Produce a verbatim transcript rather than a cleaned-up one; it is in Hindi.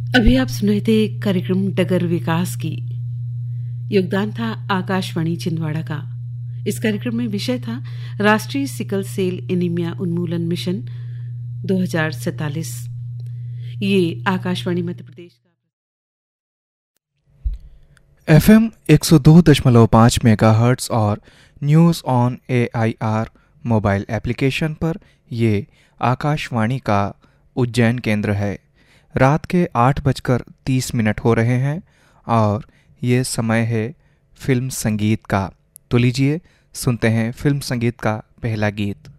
अभी आप सुन रहे थे कार्यक्रम डगर विकास की। योगदान था आकाशवाणी छिंदवाड़ा का। इस कार्यक्रम में विषय था राष्ट्रीय सिकल सेल एनीमिया उन्मूलन मिशन दो हज़ार सैंतालीस। ये आकाशवाणी मध्य प्रदेश का एफएम एक सौ दो दशमलव पाँच मेगाहर्ट्ज़ और news on AIR mobile application पर ये आकाशवाणी का उज्जैन केंद्र है। रात के आठ बजकर तीस मिनट हो रहे हैं और ये समय है फिल्म संगीत का। तो लीजिए सुनते हैं फिल्म संगीत का पहला गीत।